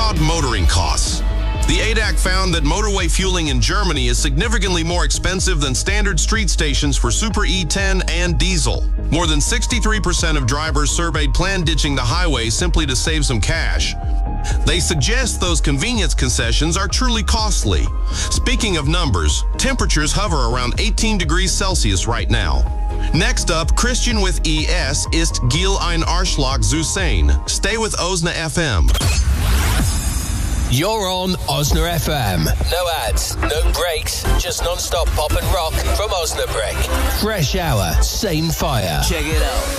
broad motoring costs. The ADAC found that motorway fueling in Germany is significantly more expensive than standard street stations for Super E10 and diesel. More than 63% of drivers surveyed plan ditching the highway simply to save some cash. They suggest those convenience concessions are truly costly. Speaking of numbers, temperatures hover around 18 degrees Celsius right now. Next up, Christian with ES ist Giel ein Arschloch zu sein. Stay with Osna FM. You're on Osna FM. No ads, no breaks, just non-stop pop and rock from Osnabrück. Fresh hour, same fire. Check it out.